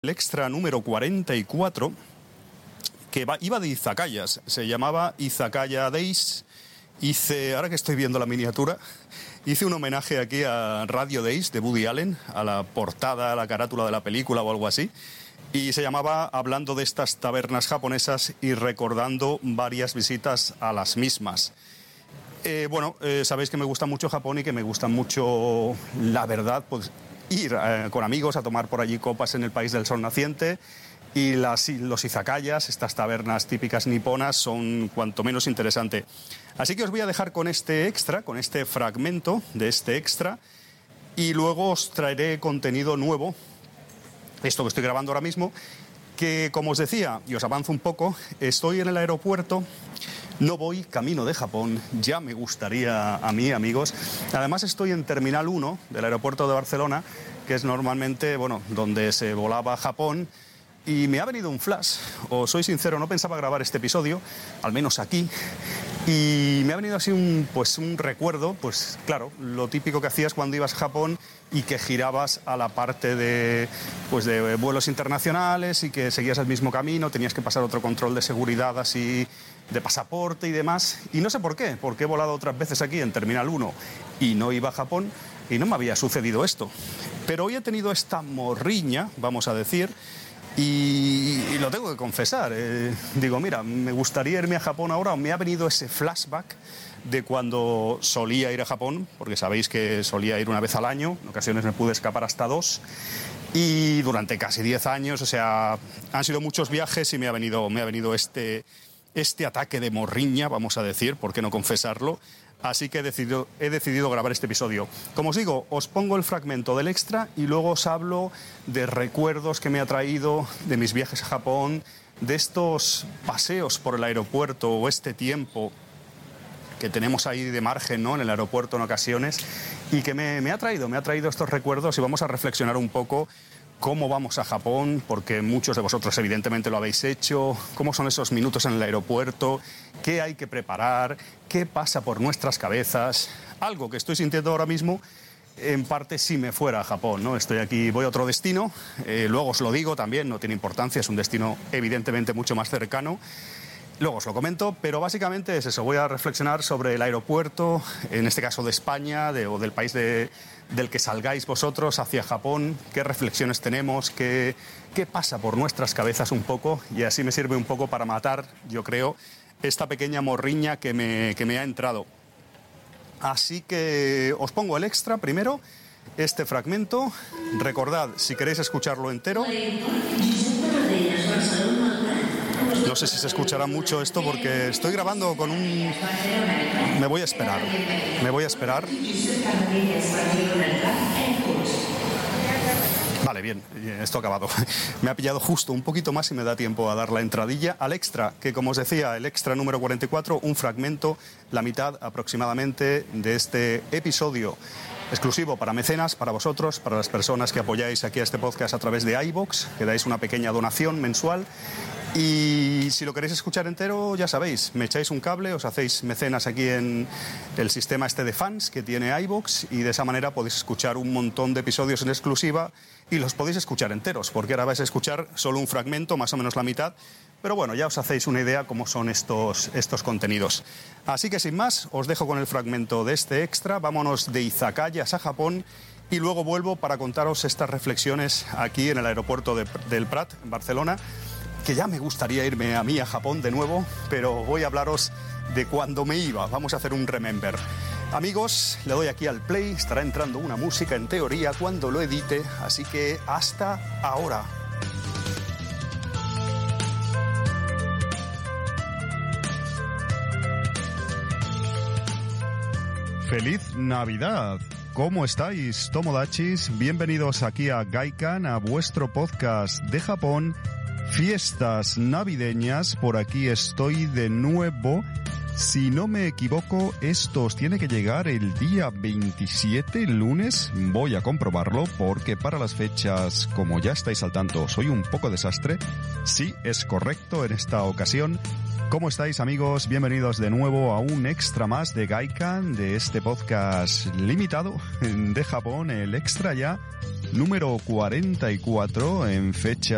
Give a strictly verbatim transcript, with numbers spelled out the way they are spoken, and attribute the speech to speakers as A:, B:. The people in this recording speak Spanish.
A: El extra número cuarenta y cuatro, que va, iba de izakayas, se llamaba Izakaya Days. Hice, ahora que estoy viendo la miniatura, hice un homenaje aquí a Radio Days de Woody Allen, a la portada, a la carátula de la película o algo así, y se llamaba Hablando de estas tabernas japonesas y recordando varias visitas a las mismas. Eh, bueno, eh, sabéis que me gusta mucho Japón y que me gusta mucho, la verdad, pues ir eh, con amigos a tomar por allí copas en el país del sol naciente, y las, los izakayas, estas tabernas típicas niponas, son cuanto menos interesante. Así que os voy a dejar con este extra, con este fragmento de este extra, y luego os traeré contenido nuevo, esto que estoy grabando ahora mismo, que, como os decía, y os avanzo un poco, estoy en el aeropuerto. No voy camino de Japón, ya me gustaría a mí, amigos. Además estoy en Terminal uno del aeropuerto de Barcelona, que es normalmente, bueno, donde se volaba a Japón, y me ha venido un flash. Os soy sincero, no pensaba grabar este episodio, al menos aquí, y me ha venido así un, pues, un recuerdo, pues claro, lo típico que hacías cuando ibas a Japón y que girabas a la parte de, pues, de vuelos internacionales y que seguías el mismo camino, tenías que pasar otro control de seguridad así, de pasaporte y demás, y no sé por qué, porque he volado otras veces aquí en Terminal uno y no iba a Japón y no me había sucedido esto. Pero hoy he tenido esta morriña, vamos a decir, y, y lo tengo que confesar. Eh, digo, mira, me gustaría irme a Japón ahora, o me ha venido ese flashback de cuando solía ir a Japón, porque sabéis que solía ir una vez al año, en ocasiones me pude escapar hasta dos, y durante casi diez años, o sea, han sido muchos viajes y me ha venido, me ha venido este... este ataque de morriña, vamos a decir, ¿por qué no confesarlo? Así que he decidido, he decidido grabar este episodio. Como os digo, os pongo el fragmento del extra y luego os hablo de recuerdos que me ha traído, de mis viajes a Japón, de estos paseos por el aeropuerto o este tiempo que tenemos ahí de margen, ¿no?, en el aeropuerto en ocasiones, y que me, me ha traído, me ha traído estos recuerdos, y vamos a reflexionar un poco cómo vamos a Japón, porque muchos de vosotros evidentemente lo habéis hecho, cómo son esos minutos en el aeropuerto, qué hay que preparar, qué pasa por nuestras cabezas, algo que estoy sintiendo ahora mismo, en parte si me fuera a Japón, ¿no? Estoy aquí, voy a otro destino, eh, luego os lo digo también, no tiene importancia, es un destino evidentemente mucho más cercano. Luego os lo comento, pero básicamente es eso, voy a reflexionar sobre el aeropuerto, en este caso de España, de, o del país de, del que salgáis vosotros hacia Japón, qué reflexiones tenemos, qué, qué pasa por nuestras cabezas un poco, y así me sirve un poco para matar, yo creo, esta pequeña morriña que me, que me ha entrado. Así que os pongo el extra primero, este fragmento. Recordad, si queréis escucharlo entero... No sé si se escuchará mucho esto porque estoy grabando con un... Me voy a esperar, me voy a esperar. Vale, bien, esto ha acabado. Me ha pillado justo un poquito más y me da tiempo a dar la entradilla al extra, que como os decía, el extra número cuarenta y cuatro, un fragmento, la mitad aproximadamente de este episodio. Exclusivo para mecenas, para vosotros, para las personas que apoyáis aquí a este podcast a través de iVoox, que dais una pequeña donación mensual. Y si lo queréis escuchar entero, ya sabéis, me echáis un cable, os hacéis mecenas aquí en el sistema este de fans que tiene iVoox, y de esa manera podéis escuchar un montón de episodios en exclusiva y los podéis escuchar enteros, porque ahora vais a escuchar solo un fragmento, más o menos la mitad, pero bueno, ya os hacéis una idea cómo son estos, estos contenidos. Así que sin más, os dejo con el fragmento de este extra, vámonos de izakayas a Japón, y luego vuelvo para contaros estas reflexiones aquí en el aeropuerto de, del Prat, en Barcelona, que ya me gustaría irme a mí a Japón de nuevo, pero voy a hablaros de cuando me iba. Vamos a hacer un remember. Amigos, le doy aquí al play, estará entrando una música en teoría cuando lo edite, así que hasta ahora. ¡Feliz Navidad! ¿Cómo estáis, Tomodachis? Bienvenidos aquí a Gaikan, a vuestro podcast de Japón. Fiestas navideñas, por aquí estoy de nuevo. Si no me equivoco, esto os tiene que llegar el día veintisiete, lunes. Voy a comprobarlo porque para las fechas, como ya estáis al tanto, soy un poco desastre. Sí, es correcto en esta ocasión. ¿Cómo estáis, amigos? Bienvenidos de nuevo a un extra más de Gaikan, de este podcast limitado de Japón, el extra ya número cuarenta y cuatro en fecha